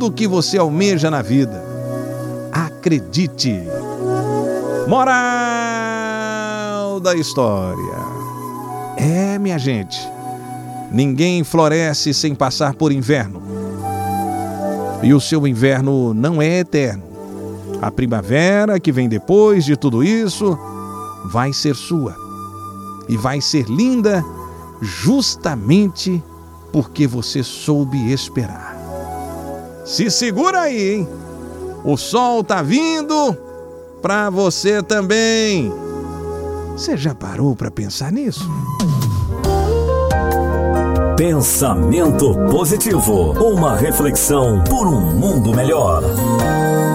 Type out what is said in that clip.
tudo que você almeja na vida. Acredite. Moral da história. Minha gente, ninguém floresce sem passar por inverno. E o seu inverno não é eterno. A primavera que vem depois de tudo isso vai ser sua. E vai ser linda justamente porque você soube esperar. Se segura aí, hein? O sol tá vindo pra você também. Você já parou pra pensar nisso? Pensamento positivo. Uma reflexão por um mundo melhor.